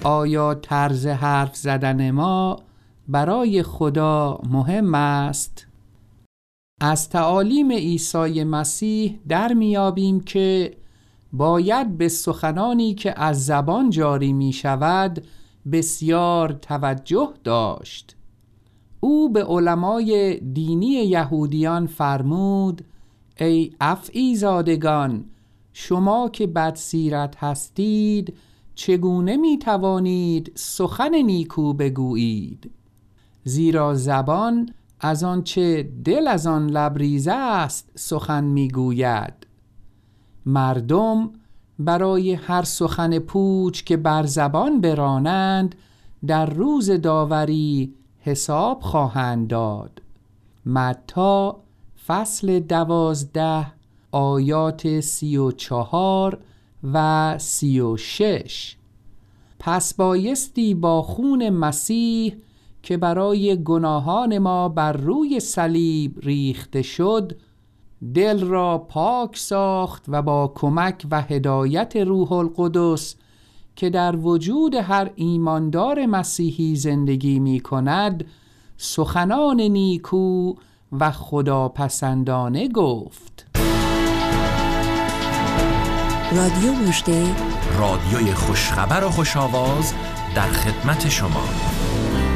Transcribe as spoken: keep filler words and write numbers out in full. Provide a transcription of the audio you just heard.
آیا طرز حرف زدن ما برای خدا مهم است؟ از تعالیم عیسی مسیح در میابیم که باید به سخنانی که از زبان جاری می شود بسیار توجه داشت. او به علمای دینی یهودیان فرمود: ای افعی زادگان، شما که بدسیرت هستید چگونه می توانید سخن نیکو بگویید؟ زیرا زبان از آنچه دل از آن لبریزه است سخن می گوید. مردم برای هر سخن پوچ که بر زبان برانند در روز داوری حساب خواهند داد. متی فصل دوازده آیات سی و چهار و سی و شش. پس بایستی با خون مسیح که برای گناهان ما بر روی صلیب ریخته شد دل را پاک ساخت و با کمک و هدایت روح القدس که در وجود هر ایماندار مسیحی زندگی می کند سخنان نیکو و خداپسندانه گفت. رادیو مژده، رادیوی خوشخبر و خوش‌آواز در خدمت شما.